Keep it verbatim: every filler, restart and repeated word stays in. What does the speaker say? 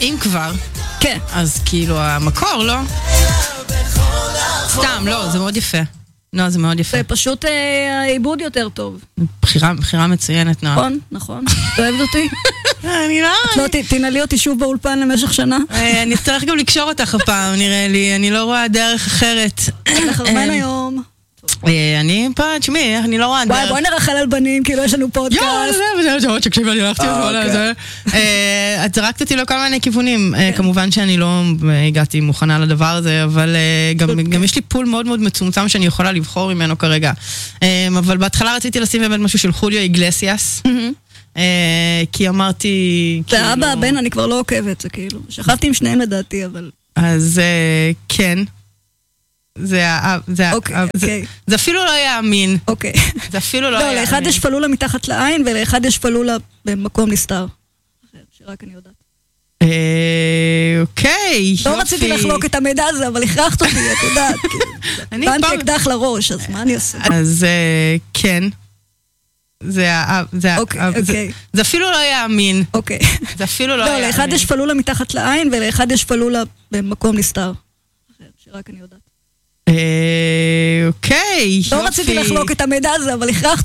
אם כבר, כן. אז כאילו המקור, לא? סתם, לא, זה מאוד יפה. לא, זה מאוד יפה. זה פשוט אה, העיבוד יותר טוב. בחירה, בחירה מצוינת, נועה. נכון, נכון. את אוהבת אותי? אני לא... את לא ת- תנעלי אותי שוב באולפן למשך שנה? אה, אני צריך גם לקשור אותך הפעם, נראה לי. אני לא רואה דרך אחרת. לחרמן היום. אה, אני פה, תשמעי, אני לא רואה וואי, דרך. בואי נרחל על בנים, כאילו יש לנו פודקאסט. יואו, זה, זה, זה, תקשיבי, אני הלכתי על זה. אה, את זרקת אותי לכל מיני כיוונים. אה, כמובן שאני לא הגעתי מוכנה לדבר הזה, אבל אה, גם, גם יש לי פול מאוד מאוד מצומצם שאני יכולה לבחור ממנו כרגע. אה, אבל בהתחלה רציתי לשים באמת משהו של חוליו איגלסיאס. אה, כי אמרתי... זה אבא, הבן, אני כבר לא עוקבת, זה כאילו. שכבתי עם שניהם לדעתי, אבל... אז אה, כן. זה, זה, אוקיי, זה, אוקיי. זה אפילו לא יאמין. אוקיי. זה אפילו לא לא, יאמין. לאחד יש פלולה מתחת לעין, ולאחד יש פלולה במקום נסתר. שרק אני יודעת. אה, אוקיי. לא רציתי לחלוק את המידע הזה, אבל הכרחת אותי, את יודעת. אני בנתי פעם- אקדח לראש, אז מה אני עושה? אז אה, כן. זה, זה, אוקיי, זה, אוקיי. זה אפילו לא יאמין. אוקיי. זה אפילו לא לא, יאמין. לאחד יש פלולה מתחת לעין, ולאחד יש פלולה במקום נסתר. שרק אני יודעת. אה, אוקיי. לא יופי. רציתי לחלוק את המידע הזה, אבל הכרחת